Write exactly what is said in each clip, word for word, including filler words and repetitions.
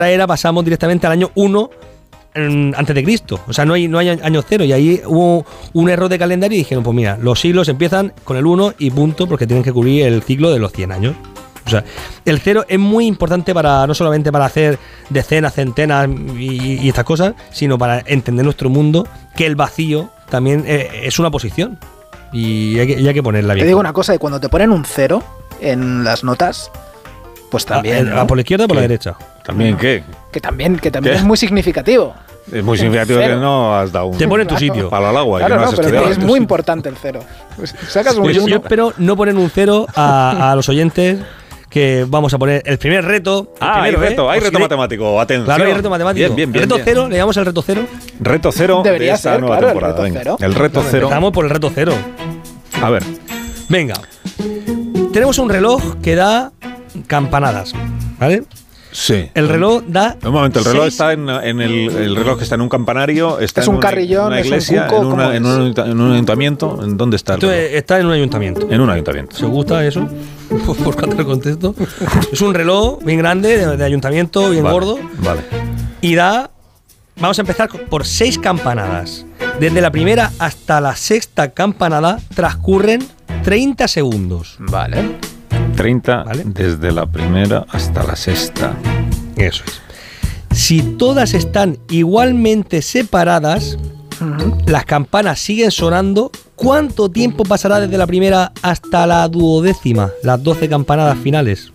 era pasamos directamente al año uno antes de Cristo. O sea, no hay, no hay año cero. Y ahí hubo un error de calendario y dijeron, pues mira, los siglos empiezan con el uno y punto, porque tienen que cubrir el ciclo de los cien años. O sea, el cero es muy importante para no solamente para hacer decenas, centenas y, y estas cosas, sino para entender nuestro mundo, que el vacío también es una posición y hay que, y hay que ponerla bien. Te digo una cosa, y cuando te ponen un cero en las notas, pues también, ¿A, ¿no? a por la izquierda o por ¿Qué? la derecha? ¿También qué? Que también, que también ¿Qué? es muy significativo. Es muy significativo que no has dado un... Te pone en tu Claro. sitio. Palo al agua, y Claro, que no no, has pero estudiado. es muy importante el cero. Pues sacas un Pues yo, uno. yo espero no poner un cero a, a los oyentes, que vamos a poner el primer reto. El Ah, primero, hay reto, ¿eh? hay Os reto iré- matemático, atención. Claro, hay reto matemático. Bien, bien, bien. reto bien. cero, le llamamos el reto cero. Reto cero Debería de esta ser, nueva claro, el temporada. reto Venga, cero. el reto cero. Empezamos por el reto cero. A ver, Venga. Tenemos un reloj que da campanadas, ¿vale? sí. El reloj da. Un momento, el reloj seis- está en, en el, el reloj que está en un campanario, está Es en un una, carrillón, una es un iglesia, cuco, en, una- ¿cómo en es? un, en un ayuntamiento. ¿En dónde está el Esto reloj? es- está en un ayuntamiento. En un ayuntamiento. ¿Se gusta eso? Buscando el contexto. Es un reloj bien grande, de, de ayuntamiento, bien Vale, gordo. Vale. Y da. Vamos a empezar por seis campanadas. Desde la primera hasta la sexta campanada transcurren treinta segundos. Vale. treinta Vale. desde la primera hasta la sexta. Eso es. Si todas están igualmente separadas, Ujú. las campanas siguen sonando. ¿Cuánto tiempo pasará desde la primera hasta la duodécima? Las doce campanadas finales.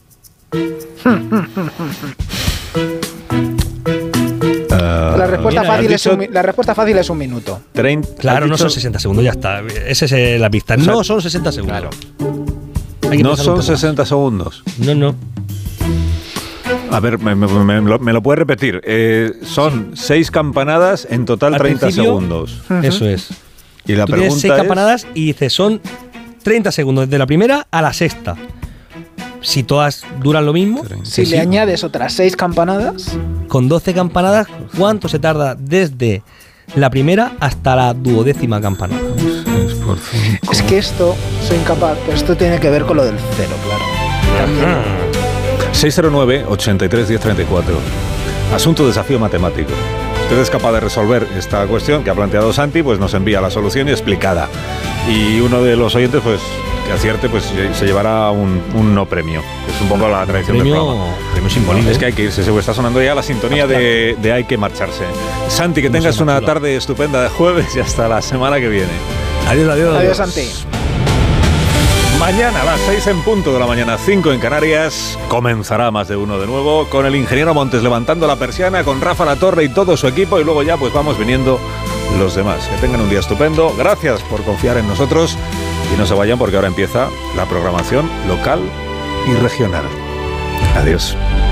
La respuesta, mira, fácil has es un, dicho- mi- la respuesta fácil es un minuto. treinta, Claro, has no dicho- son sesenta segundos, ya está. Esa es eh, la pista. O sea, No son sesenta segundos. Hay que No pensar un son poco más. sesenta segundos. No, no. A ver, me, me- me lo, me lo puedes repetir. Eh, son seis campanadas, en total Al treinta principio- segundos. Ujú. Eso es. Y la Tú tienes pregunta seis es... campanadas y dices, son treinta segundos desde la primera a la sexta. Si todas duran lo mismo, Si sí, le añades otras seis campanadas, con doce campanadas, ¿cuánto se tarda desde la primera hasta la duodécima campanada? seis por cinco. es que esto, soy incapaz, pero esto tiene que ver con lo del cero, claro. También. seis cero nueve, ochenta y tres, diez treinta y cuatro. Asunto desafío matemático. Usted es capaz de resolver esta cuestión que ha planteado Santi, pues nos envía la solución y explicada. Y uno de los oyentes, pues que acierte, pues se llevará un, un no premio. Es un poco la tradición del Premio, programa. premio simbólico. Es que hay que irse, se está sonando ya la sintonía de, de Hay que marcharse. Santi, que No tengas se una matula. tarde estupenda de jueves y hasta la semana que viene. Adiós, adiós. Adiós, Santi. Mañana a las seis en punto de la mañana, cinco en Canarias, comenzará Más de Uno de nuevo con el ingeniero Montes levantando la persiana, con Rafa La Torre y todo su equipo, y luego ya pues vamos viniendo los demás. Que tengan un día estupendo, gracias por confiar en nosotros y no se vayan porque ahora empieza la programación local y regional. Adiós.